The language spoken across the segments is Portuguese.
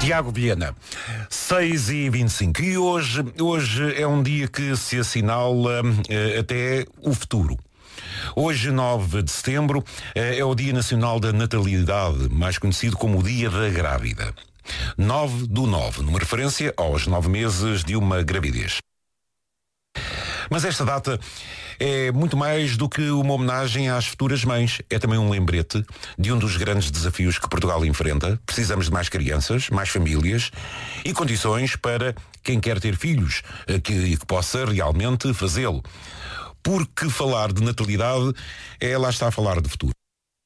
Tiago Viana, 6h25. E hoje é um dia que se assinala até o futuro. Hoje, 9 de setembro, é o Dia Nacional da Natalidade, mais conhecido como o Dia da Grávida. 9/9, numa referência aos 9 meses de uma gravidez. Mas esta data é muito mais do que uma homenagem às futuras mães. É também um lembrete de um dos grandes desafios que Portugal enfrenta. Precisamos de mais crianças, mais famílias e condições para quem quer ter filhos, que possa realmente fazê-lo. Porque falar de natalidade lá está a falar de futuro.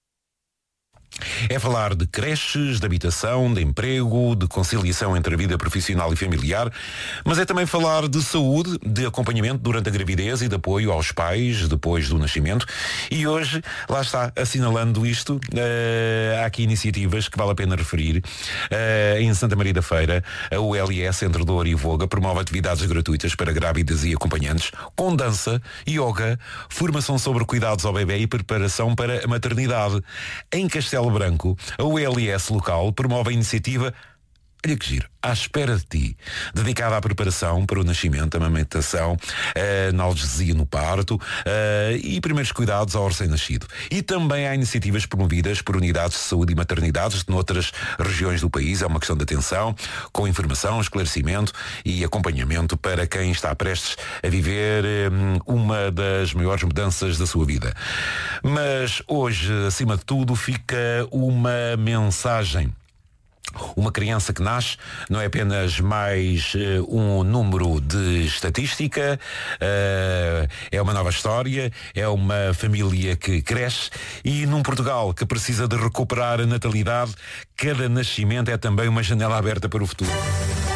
É falar de creches, de habitação, de emprego, de conciliação entre a vida profissional e familiar, mas é também falar de saúde, de acompanhamento durante a gravidez e de apoio aos pais depois do nascimento. E hoje, lá está, assinalando isto, há aqui iniciativas que vale a pena referir. Em Santa Maria da Feira, a ULS Entre Dor e Voga promove atividades gratuitas para grávidas e acompanhantes, com dança, yoga, formação sobre cuidados ao bebê e preparação para a maternidade. Em Castelo Branco, a ULS local promove a iniciativa Olha que giro, À Espera de Ti, dedicada à preparação para o nascimento, a amamentação, a analgesia no parto e primeiros cuidados ao recém-nascido. E também há iniciativas promovidas por unidades de saúde e maternidades noutras regiões do país. É uma questão de atenção, com informação, esclarecimento e acompanhamento para quem está prestes a viver uma das maiores mudanças da sua vida. Mas hoje, acima de tudo, fica uma mensagem. Uma criança que nasce não é apenas mais um número de estatística, é uma nova história, é uma família que cresce e num Portugal que precisa de recuperar a natalidade, cada nascimento é também uma janela aberta para o futuro.